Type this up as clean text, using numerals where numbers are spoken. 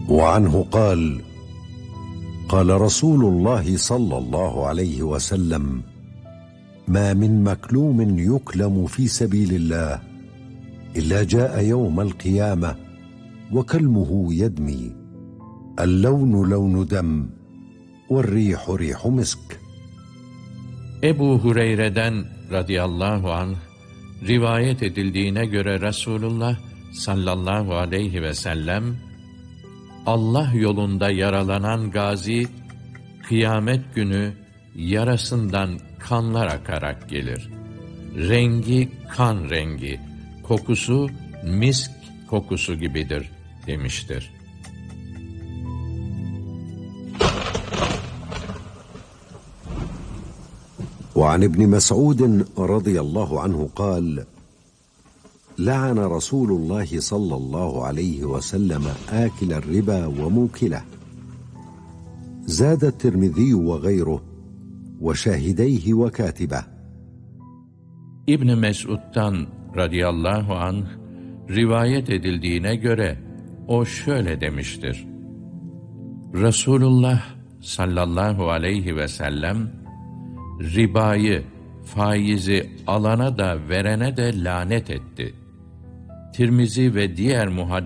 وعنه قال: قال رسول الله صلى الله عليه وسلم: ما من مكلوم يكلم في سبيل الله إلا جاء يوم القيامة وكلمه يدمي، اللون لون دم والريح ريح مسك. Ebu Hureyre'den radıyallahu anh rivayet edildiğine göre Resulullah sallallahu aleyhi ve sellem, Allah yolunda yaralanan gazi, kıyamet günü yarasından kanlar akarak gelir. Rengi kan rengi, kokusu misk kokusu gibidir demiştir. وعن ابن مسعود رضي الله عنه قال: لعن رسول الله صلى الله عليه وسلم آكل الربا وموكله. زاد الترمذي وغيره وشاهديه وكاتبه. İbn Mes'ud'dan radıyallahu anh rivayet edildiğine göre o şöyle demiştir: Resulullah sallallahu aleyhi ve sellem ribayı, faizi alana da verene de lanet etti. Tirmizi ve diğer